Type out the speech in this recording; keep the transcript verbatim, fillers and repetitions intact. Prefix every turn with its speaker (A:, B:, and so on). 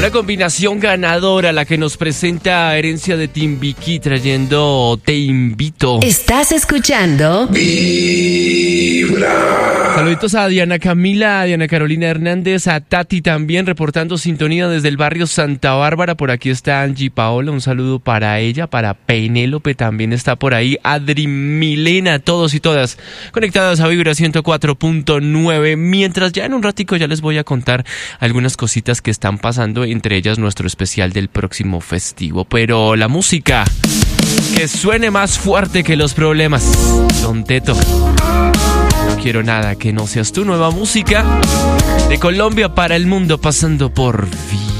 A: Una combinación ganadora la que nos presenta Herencia de Timbiquí trayendo Te Invito.
B: Estás escuchando
A: Vibra. Saluditos a Diana Camila, a Diana Carolina Hernández, a Tati también reportando sintonía desde el barrio Santa Bárbara. Por aquí está Angie Paola, un saludo para ella, para Penélope también está por ahí, Adri Milena, todos y todas conectadas a Vibra ciento cuatro punto nueve. Mientras ya en un ratico ya les voy a contar algunas cositas que están pasando, entre ellas nuestro especial del próximo festivo. Pero la música que suene más fuerte que los problemas. Don Teto, no quiero nada que no seas tú. Nueva música de Colombia para el mundo, pasando por Vibra.